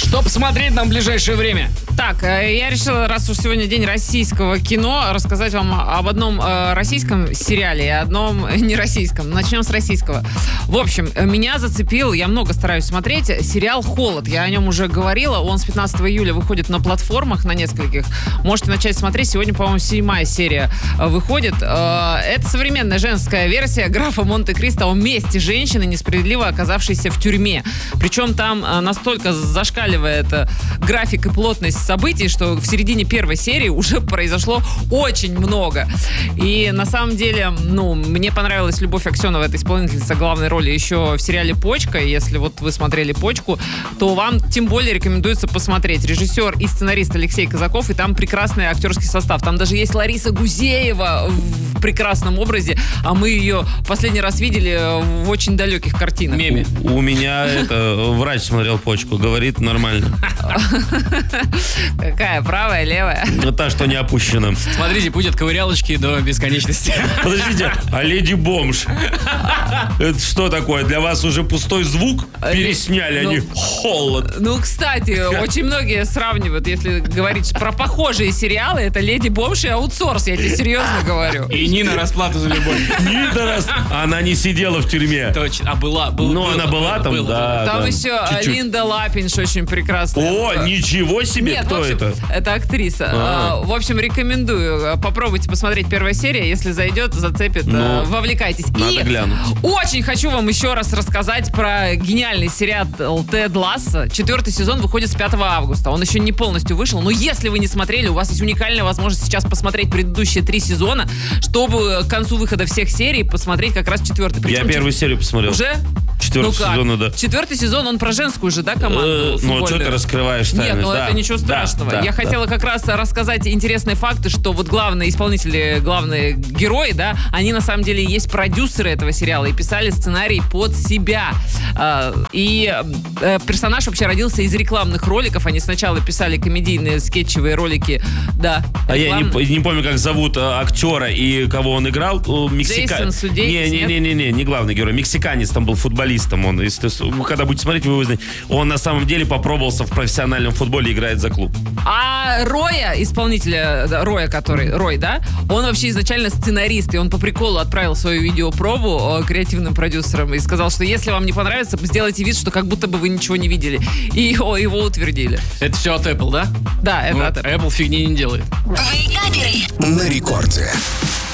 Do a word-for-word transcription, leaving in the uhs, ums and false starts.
Что посмотреть нам в ближайшее время? Так, я решила, раз уж сегодня день российского кино, рассказать вам об одном э, российском сериале и одном нероссийском. Начнем с российского. В общем, меня зацепил, я много стараюсь смотреть, сериал «Холод». Я о нем уже говорила. Он с пятнадцатого июля выходит на платформах, на нескольких. Можете начать смотреть. Сегодня, по-моему, седьмая серия выходит. Это современная женская версия графа Монте-Кристо о месте женщины, несправедливо оказавшейся в тюрьме. Причем там настолько зашкаливает график и плотность событий, что в середине первой серии уже произошло очень много. И на самом деле, ну, мне понравилась Любовь Аксенова, это исполнительница главной роли еще в сериале «Почка». Если вот вы смотрели «Почку», то вам тем более рекомендуется посмотреть. Режиссер и сценарист Алексей Казаков, и там прекрасный актерский состав. Там даже есть Лариса Гузеева в прекрасном образе, а мы ее последний раз видели в очень далеких картинах. Меме. У, у меня это, врач смотрел «Почку», говорит нормально. Какая? Правая, левая? Ну, та, что не опущена. Смотрите, будет ковырялочки до бесконечности. Подождите, а «Леди Бомж» это что такое? Для вас уже пустой звук? Пересняли ну, они «Холод». Ну, кстати, очень многие сравнивают, если говорить про похожие сериалы, это «Леди Бомж» и «Аутсорс», я тебе серьезно говорю. И Нина «Расплата за любовь». Нина раз... Она не сидела в тюрьме. Точно. А была. Был, ну, было, она была было, там, было, да. Там да, еще чуть-чуть. Линда Лапинш очень прекрасная. О, ничего себе, Нет, кто в общем, это? Это актриса. А. В общем, рекомендую. Попробуйте посмотреть первая серия. Если зайдет, зацепит, ну, вовлекайтесь. Надо И глянуть. очень хочу вам еще раз рассказать про гениальный сериал «Тед Лассо». Четвертый сезон выходит с пятого августа. Он еще не полностью вышел. Но если вы не смотрели, у вас есть уникальная возможность сейчас посмотреть предыдущие три сезона, чтобы к концу выхода всех серий посмотреть как раз четвертый. Причем Я первую серию посмотрел. Уже? Четвертый ну сезон, да. Четвертый сезон, он про женскую же, да, команду? Ну, что ты раскрываешь тайны? Нет, ну да, это ничего страшного. да, Я да, хотела да. как раз рассказать интересные факты, что вот главные исполнители, главные герои, да, они на самом деле есть продюсеры этого сериала и писали сценарий под себя. И персонаж вообще родился из рекламных роликов. Они сначала писали комедийные скетчевые ролики, да. А реклам... я не, не помню, как зовут актера и кого он играл. Мексика... Джейсон Судейкис, не, не, не, не, не, не главный герой. Мексиканец там был футболистом. Он, если, когда будете смотреть, вы узнаете. Он на самом деле попробовался в профессиональном футболе, играет за клуб. А Роя, исполнителя Роя, который, Рой, да, он вообще изначально сценарист, и он по приколу отправил свою видеопробу креативным продюсерам и сказал, что если вам не понравится, сделайте вид, что как будто бы вы ничего не видели. И его, его утвердили. Это все от Apple, да? Да, это ну, от Apple. Apple фигни не делает. На рекорде.